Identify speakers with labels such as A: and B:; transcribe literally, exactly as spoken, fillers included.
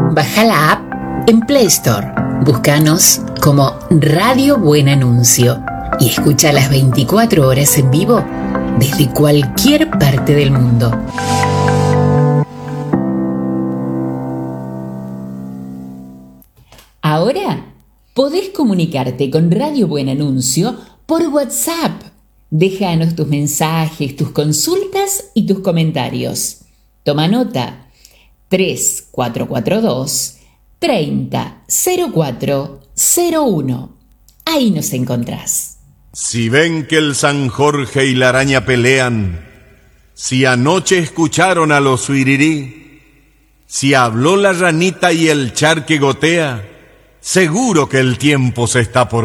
A: Baja la app en Play Store. Búscanos como Radio Buen Anuncio y escucha las veinticuatro horas en vivo desde cualquier parte del mundo. Ahora podés comunicarte con Radio Buen Anuncio por WhatsApp. Déjanos tus mensajes, tus consultas y tus comentarios. Toma nota: tres cuatro cuatro dos, treinta, cero cuatro cero uno. Ahí nos encontrás.
B: Si ven que el San Jorge y la araña pelean, si anoche escucharon a los suirirí, si habló la ranita y el charque gotea, seguro que el tiempo se está por